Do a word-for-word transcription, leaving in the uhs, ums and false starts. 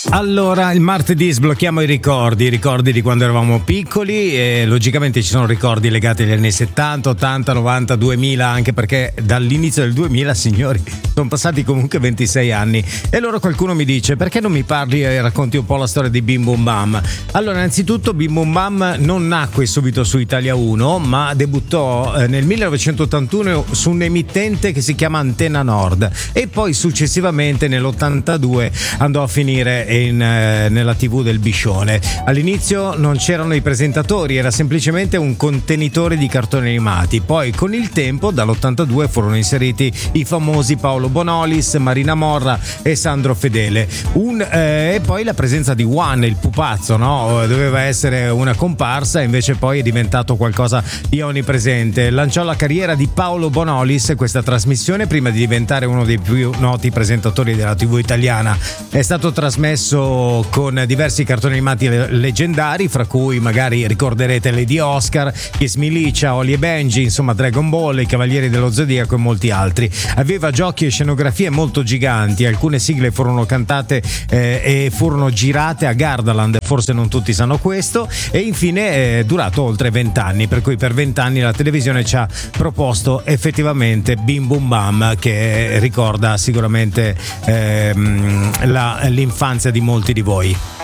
Allora, il martedì sblocchiamo i ricordi, i ricordi di quando eravamo piccoli e logicamente ci sono ricordi legati agli anni settanta, ottanta, novanta, duemila, anche perché dall'inizio del duemila, signori, sono passati comunque ventisei anni. E allora qualcuno mi dice: perché non mi parli e racconti un po' la storia di Bim Bum Bam? Allora, innanzitutto Bim Bum Bam non nacque subito su Italia uno, ma debuttò eh, nel millenovecentottantuno su un emittente che si chiama Antenna Nord e poi successivamente nell'ottantadue andò a finire in, eh, nella tivù del Biscione. All'inizio non c'erano i presentatori, era semplicemente un contenitore di cartoni animati. Poi con il tempo, dall'ottantadue, furono inseriti i famosi Paolo Bonolis, Marina Morra e Sandro Fedele. Un, eh, e poi la presenza di Juan, il pupazzo, no? Doveva essere una comparsa, invece poi è diventato qualcosa di onnipresente. Lanciò la carriera di Paolo Bonolis questa trasmissione prima di diventare uno dei più noti presentatori della tivù italiana. È stato trasmesso con diversi cartoni animati leggendari, fra cui magari ricorderete Lady Oscar, Kiss Milicia, Oli e Benji, insomma Dragon Ball, I Cavalieri dello Zodiaco e molti altri. Aveva giochi e scenografie molto giganti, alcune sigle furono cantate eh, e furono girate a Gardaland, forse non tutti sanno questo, e infine è durato oltre vent'anni, per cui per vent'anni la televisione ci ha proposto effettivamente Bim Bum Bam, che ricorda sicuramente ehm, la, l'infanzia di molti di voi.